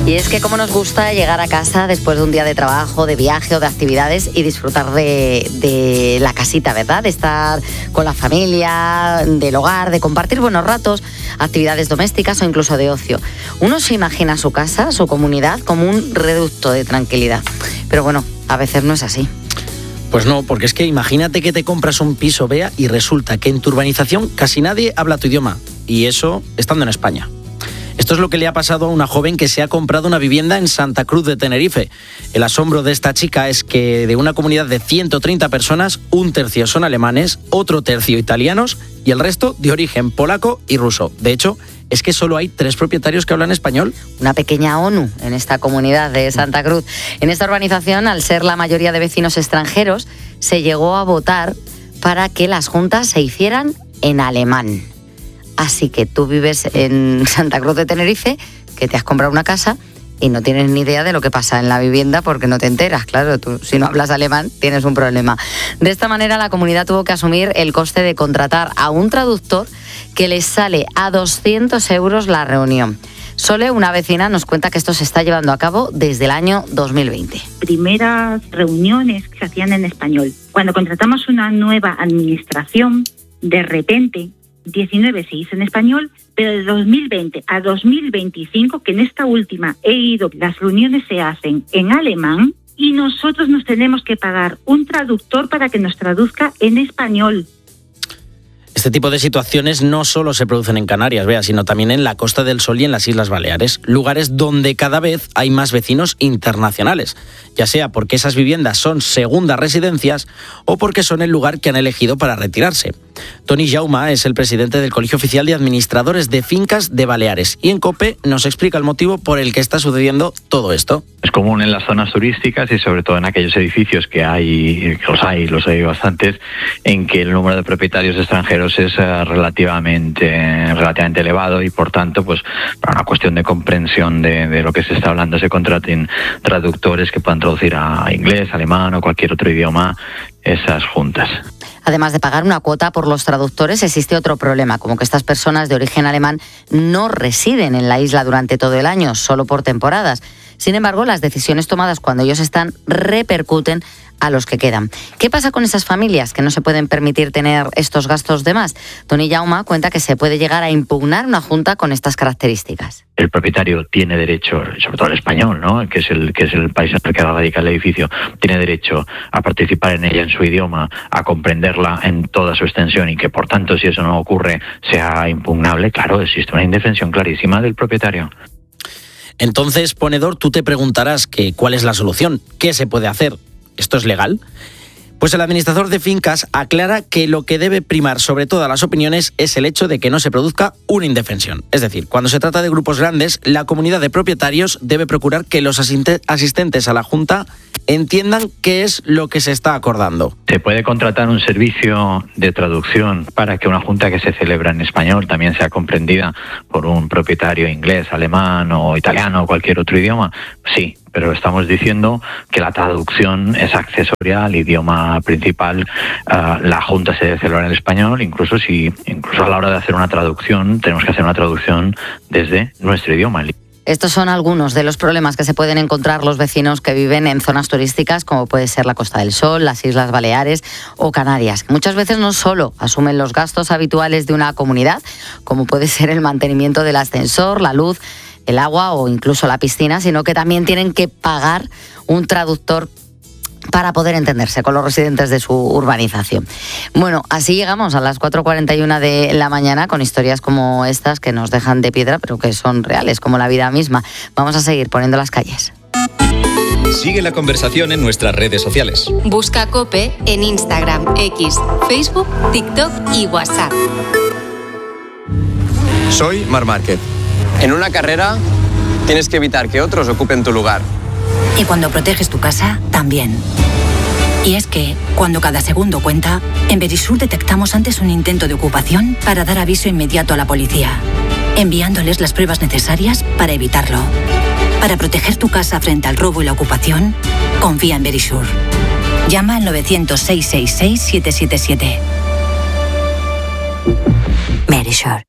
Y es que cómo nos gusta llegar a casa después de un día de trabajo, de viaje o de actividades y disfrutar de la casita, ¿verdad? De estar con la familia, del hogar, de compartir buenos ratos, actividades domésticas o incluso de ocio. Uno se imagina su casa, su comunidad, como un reducto de tranquilidad. Pero bueno, a veces no es así. Pues no, porque es que imagínate que te compras un piso, Bea, y resulta que en tu urbanización casi nadie habla tu idioma. Y eso estando en España. Esto es lo que le ha pasado a una joven que se ha comprado una vivienda en Santa Cruz de Tenerife. El asombro de esta chica es que de una comunidad de 130 personas, un tercio son alemanes, otro tercio italianos y el resto de origen polaco y ruso. De hecho, es que solo hay 3 propietarios que hablan español. Una pequeña ONU en esta comunidad de Santa Cruz. En esta urbanización, al ser la mayoría de vecinos extranjeros, se llegó a votar para que las juntas se hicieran en alemán. Así que tú vives en Santa Cruz de Tenerife, que te has comprado una casa y no tienes ni idea de lo que pasa en la vivienda porque no te enteras. Claro, tú si no hablas alemán tienes un problema. De esta manera la comunidad tuvo que asumir el coste de contratar a un traductor que les sale a 200 euros la reunión. Sole, una vecina, nos cuenta que esto se está llevando a cabo desde el año 2020. Primeras reuniones que se hacían en español. Cuando contratamos una nueva administración, de repente 19 se hizo en español, pero de 2020 a 2025, que en esta última he ido, las reuniones se hacen en alemán y nosotros nos tenemos que pagar un traductor para que nos traduzca en español. Este tipo de situaciones no solo se producen en Canarias, Bea, sino también en la Costa del Sol y en las Islas Baleares, lugares donde cada vez hay más vecinos internacionales, ya sea porque esas viviendas son segundas residencias o porque son el lugar que han elegido para retirarse. Toni Jauma es el presidente del Colegio Oficial de Administradores de Fincas de Baleares y en COPE nos explica el motivo por el que está sucediendo todo esto. Es común en las zonas turísticas y sobre todo en aquellos edificios que los hay bastantes, en que el número de propietarios extranjeros es relativamente elevado y por tanto, pues para una cuestión de comprensión de lo que se está hablando, se contraten traductores que puedan traducir a inglés, alemán o cualquier otro idioma esas juntas. Además de pagar una cuota por los traductores, existe otro problema, como que estas personas de origen alemán no residen en la isla durante todo el año, solo por temporadas. Sin embargo, las decisiones tomadas cuando ellos están repercuten a los que quedan. ¿Qué pasa con esas familias que no se pueden permitir tener estos gastos de más? Toni Jauma cuenta que se puede llegar a impugnar una junta con estas características. El propietario tiene derecho, sobre todo el español, ¿no?, que es el país en el que radica el edificio, tiene derecho a participar en ella en su idioma, a comprenderla en toda su extensión y que, por tanto, si eso no ocurre, sea impugnable. Claro, existe una indefensión clarísima del propietario. Entonces, ponedor, tú te preguntarás que ¿cuál es la solución? ¿Qué se puede hacer? ¿Esto es legal? Pues el administrador de fincas aclara que lo que debe primar sobre todas las opiniones es el hecho de que no se produzca una indefensión. Es decir, cuando se trata de grupos grandes, la comunidad de propietarios debe procurar que los asistentes a la junta entiendan qué es lo que se está acordando. Se puede contratar un servicio de traducción para que una junta que se celebra en español también sea comprendida por un propietario inglés, alemán o italiano o cualquier otro idioma. Sí, pero estamos diciendo que la traducción es accesoria al idioma principal. La junta se debe celebrar en español, incluso a la hora de hacer una traducción, tenemos que hacer una traducción desde nuestro idioma. Estos son algunos de los problemas que se pueden encontrar los vecinos que viven en zonas turísticas como puede ser la Costa del Sol, las Islas Baleares o Canarias. Muchas veces no solo asumen los gastos habituales de una comunidad, como puede ser el mantenimiento del ascensor, la luz, el agua o incluso la piscina, sino que también tienen que pagar un traductor para poder entenderse con los residentes de su urbanización. Bueno, así llegamos a las 4:41 de la mañana con historias como estas que nos dejan de piedra, pero que son reales, como la vida misma. Vamos a seguir poniendo las calles. Sigue la conversación en nuestras redes sociales. Busca COPE en Instagram, X, Facebook, TikTok y WhatsApp. Soy Marc Márquez. En una carrera tienes que evitar que otros ocupen tu lugar. Y cuando proteges tu casa, también. Y es que, cuando cada segundo cuenta, en Verisur detectamos antes un intento de ocupación para dar aviso inmediato a la policía, enviándoles las pruebas necesarias para evitarlo. Para proteger tu casa frente al robo y la ocupación, confía en Verisur. Llama al 900-666-777. Verisur.